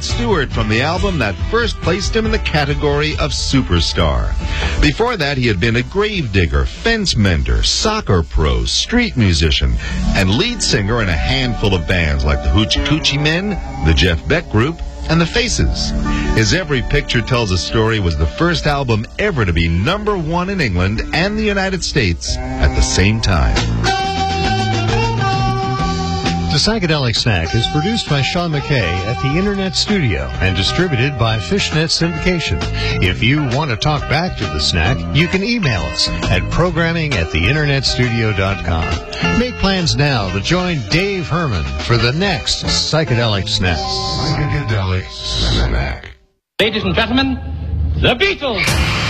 Rod Stewart from the album that first placed him in the category of superstar. Before that, he had been a gravedigger, fence mender, soccer pro, street musician, and lead singer in a handful of bands like the Hoochie Coochie Men, the Jeff Beck Group, and the Faces. His Every Picture Tells a Story was the first album ever to be #1 in England and the United States at the same time. The Psychedelic Snack is produced by Sean McKay at the Internet Studio and distributed by Fishnet Syndication. If you want to talk back to the snack, you can email us at programming@theinternetstudio.com. Make plans now to join Dave Herman for the next Psychedelic Snack. Psychedelic Snack. Ladies and gentlemen, the Beatles!